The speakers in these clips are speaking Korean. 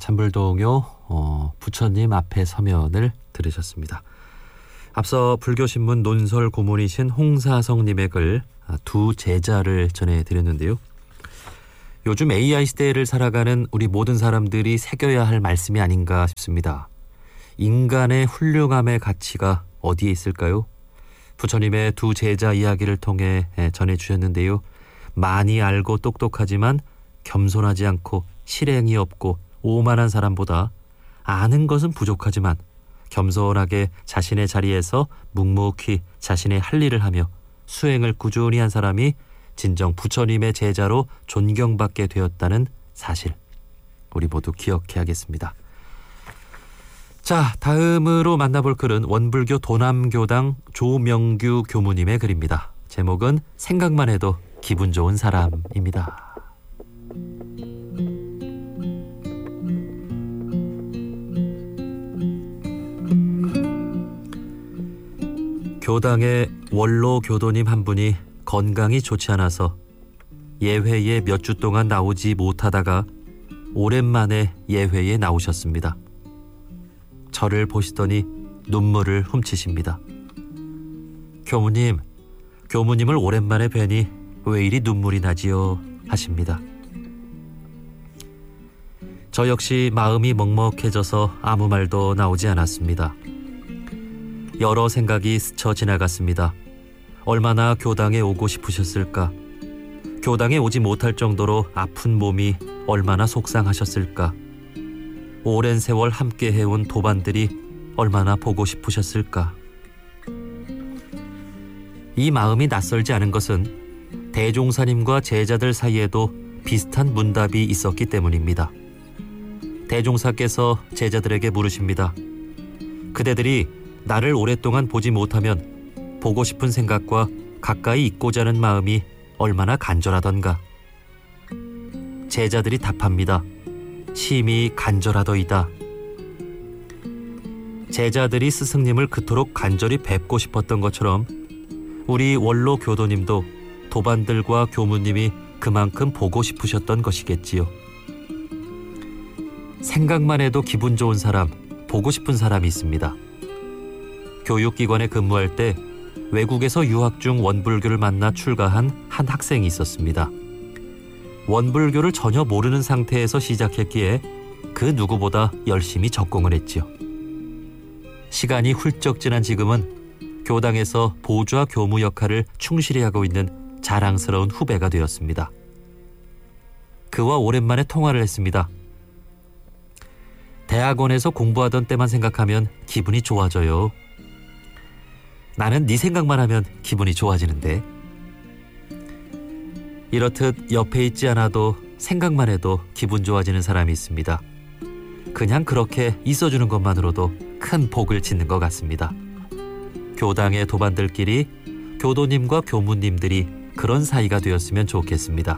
잠불동요 부처님 앞에 서면을 들으셨습니다. 앞서 불교신문 논설 고문이신 홍사성님의 글 두 제자를 전해드렸는데요. 요즘 AI 시대를 살아가는 우리 모든 사람들이 새겨야 할 말씀이 아닌가 싶습니다. 인간의 훌륭함의 가치가 어디에 있을까요? 부처님의 두 제자 이야기를 통해 전해주셨는데요. 많이 알고 똑똑하지만 겸손하지 않고 실행이 없고 오만한 사람보다 아는 것은 부족하지만 겸손하게 자신의 자리에서 묵묵히 자신의 할 일을 하며 수행을 꾸준히 한 사람이 진정 부처님의 제자로 존경받게 되었다는 사실, 우리 모두 기억해야겠습니다. 자, 다음으로 만나볼 글은 원불교 도남교당 조명규 교무님의 글입니다. 제목은 생각만 해도 기분 좋은 사람입니다. 교당의 원로 교도님 한 분이 건강이 좋지 않아서 예회에 몇 주 동안 나오지 못하다가 오랜만에 예회에 나오셨습니다. 저를 보시더니 눈물을 훔치십니다. 교무님을 오랜만에 뵈니 왜 이리 눈물이 나지요? 하십니다. 저 역시 마음이 먹먹해져서 아무 말도 나오지 않았습니다. 여러 생각이 스쳐 지나갔습니다. 얼마나 교당에 오고 싶으셨을까? 교당에 오지 못할 정도로 아픈 몸이 얼마나 속상하셨을까? 오랜 세월 함께 해온 도반들이 얼마나 보고 싶으셨을까? 이 마음이 낯설지 않은 것은 대종사님과 제자들 사이에도 비슷한 문답이 있었기 때문입니다. 대종사께서 제자들에게 물으십니다. 그대들이 나를 오랫동안 보지 못하면 보고 싶은 생각과 가까이 있고자 하는 마음이 얼마나 간절하던가. 제자들이 답합니다. 심히 간절하더이다. 제자들이 스승님을 그토록 간절히 뵙고 싶었던 것처럼 우리 원로 교도님도 도반들과 교무님이 그만큼 보고 싶으셨던 것이겠지요. 생각만 해도 기분 좋은 사람, 보고 싶은 사람이 있습니다. 교육기관에 근무할 때 외국에서 유학 중 원불교를 만나 출가한 한 학생이 있었습니다. 원불교를 전혀 모르는 상태에서 시작했기에 그 누구보다 열심히 적공을 했지요. 시간이 훌쩍 지난 지금은 교당에서 보좌 교무 역할을 충실히 하고 있는 자랑스러운 후배가 되었습니다. 그와 오랜만에 통화를 했습니다. 대학원에서 공부하던 때만 생각하면 기분이 좋아져요. 나는 네 생각만 하면 기분이 좋아지는데. 이렇듯 옆에 있지 않아도 생각만 해도 기분 좋아지는 사람이 있습니다. 그냥 그렇게 있어주는 것만으로도 큰 복을 짓는 것 같습니다. 교당의 도반들끼리 교도님과 교무님들이 그런 사이가 되었으면 좋겠습니다.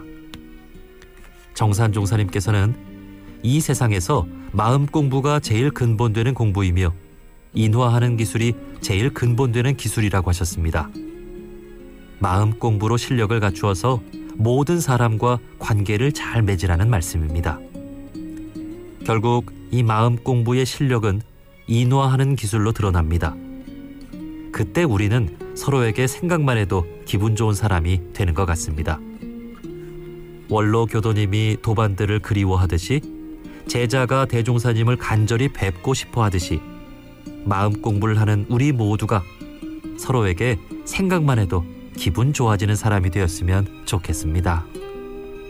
정산종사님께서는 이 세상에서 마음 공부가 제일 근본되는 공부이며 인화하는 기술이 제일 근본되는 기술이라고 하셨습니다. 마음 공부로 실력을 갖추어서 모든 사람과 관계를 잘 맺으라는 말씀입니다. 결국 이 마음 공부의 실력은 인화하는 기술로 드러납니다. 그때 우리는 서로에게 생각만 해도 기분 좋은 사람이 되는 것 같습니다. 원로 교도님이 도반들을 그리워하듯이 제자가 대종사님을 간절히 뵙고 싶어 하듯이 마음 공부를 하는 우리 모두가 서로에게 생각만 해도 기분 좋아지는 사람이 되었으면 좋겠습니다.